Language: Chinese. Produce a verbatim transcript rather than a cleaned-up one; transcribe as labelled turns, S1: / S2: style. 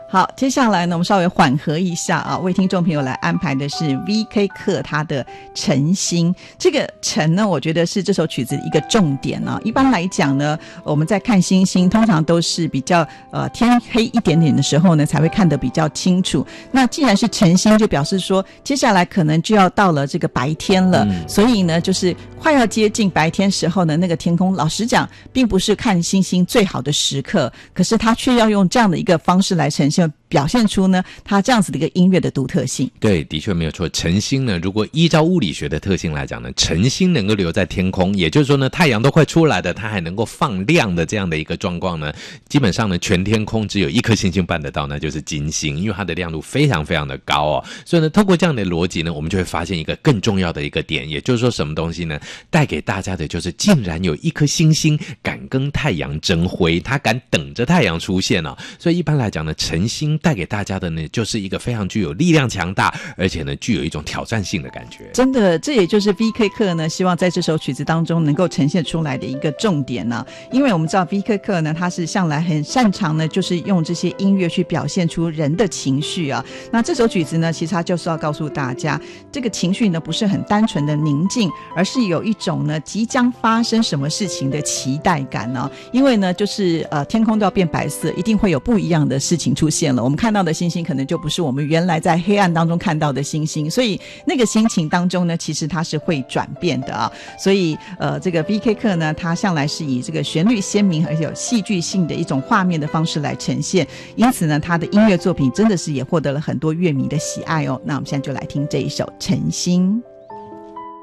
S1: 好，接下来呢我们稍微缓和一下啊，为听众朋友来安排的是 V K 课它的晨星。这个晨呢我觉得是这首曲子一个重点啊。一般来讲呢我们在看星星通常都是比较呃天黑一点点的时候呢才会看得比较清楚，那既然是晨星就表示说接下来可能就要到了这个白天了、嗯、所以呢就是快要接近白天时候呢那个天空老实讲并不是看星星最好的时刻，可是它却要用这样的一个方式来呈现，表现出呢它这样子的一个音乐的独特性。
S2: 对，的确没有错。晨星呢如果依照物理学的特性来讲呢，晨星能够留在天空，也就是说呢太阳都快出来的它还能够放亮的这样的一个状况呢，基本上呢全天空只有一颗星星办得到，那就是金星，因为它的亮度非常非常的高哦。所以呢透过这样的逻辑呢，我们就会发现一个更重要的一个点，也就是说什么东西呢带给大家的就是竟然有一颗星星敢跟太阳争辉，它敢等着太阳出现哦。所以一般来讲呢，晨星带给大家的呢就是一个非常具有力量强大，而且呢具有一种挑战性的感觉。
S1: 真的，这也就是 V K 课呢希望在这首曲子当中能够呈现出来的一个重点呢、啊。因为我们知道 V K 课呢它是向来很擅长呢就是用这些音乐去表现出人的情绪啊。那这首曲子呢其实它就是要告诉大家，这个情绪呢不是很单纯的宁静，而是有一种呢即将发生什么事情的期待感呢、啊。因为呢就是呃天空都要变白色，一定会有不一样的事情出现了，我们看到的星星可能就不是我们原来在黑暗当中看到的星星，所以那个心情当中呢其实它是会转变的啊。所以呃这个 V K 课呢它向来是以这个旋律鲜明而且有戏剧性的一种画面的方式来呈现，因此呢它的音乐作品真的是也获得了很多乐迷的喜爱哦。那我们现在就来听这一首晨星。